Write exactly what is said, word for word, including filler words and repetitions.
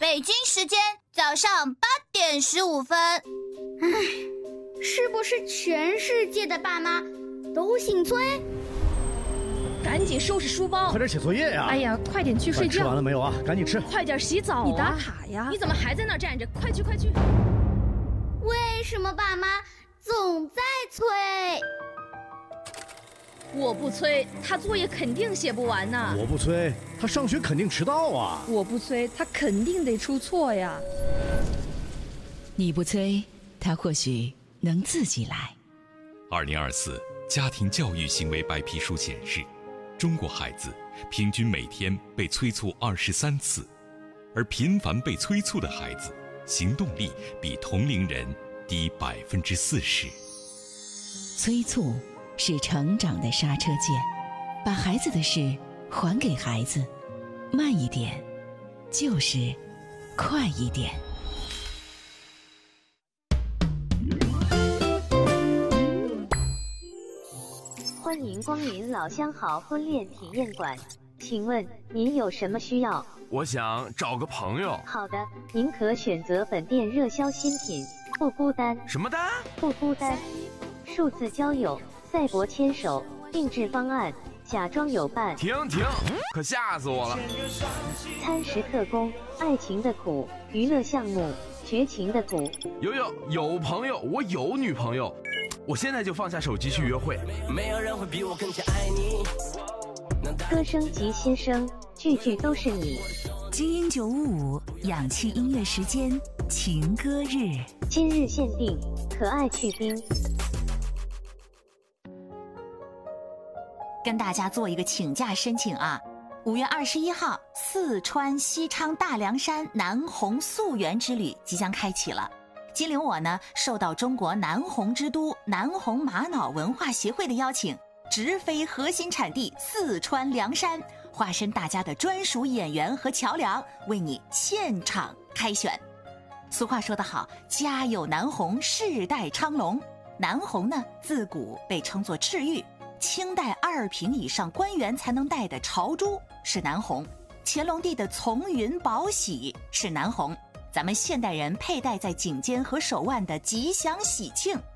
北京时间早上八点十五分。唉， 是不是全世界的爸妈都姓崔？ 赶紧收拾书包， 快点写作业呀！ 哎呀，快点去睡觉。 吃完了没有啊？赶紧吃。 快点洗澡啊！你打卡呀！你怎么还在那儿站着？快去快去！ 为什么爸妈总在催？ 我不催，他作业肯定写不完呢。 我不催，他上学肯定迟到啊。 我不催，他肯定得出错呀。 你不催，他或许能自己来。 二零二四家庭教育行为白皮书显示，中国孩子平均每天被催促二十三次，而频繁被催促的孩子，行动力比同龄人低百分之四十。 催促是成长的刹车键，把孩子的事还给孩子，慢一点，就是快一点。 欢迎光临老相好婚恋体验馆，请问您有什么需要？ 我想找个朋友。 好的，您可选择本店热销新品，不孤单。 什么单？ 不孤单。数字交友、赛博牵手、定制方案、假装有伴。 停停，可吓死我了！ 餐食特工、爱情的苦、娱乐项目、绝情的苦。 有有有朋友，我有女朋友。我现在就放下手机去约会。 没有人会比我更加爱你。 歌声及新声，句句都是你。 精英九五五氧气音乐时间，情歌日， 今日限定，可爱去冰。 跟大家做一个请假申请啊！五月二十一号，四川西昌大凉山南红溯源之旅即将开启了。金陵我呢，受到中国南红之都南红玛瑙文化协会的邀请，直飞核心产地四川凉山，化身大家的专属演员和桥梁，为你现场开选。俗话说得好，家有南红，世代昌隆。南红呢，自古被称作赤玉，清代二品以上官员才能戴的朝珠是南红，乾隆帝的从云宝玺是南红，咱们现代人佩戴在颈间和手腕的吉祥喜庆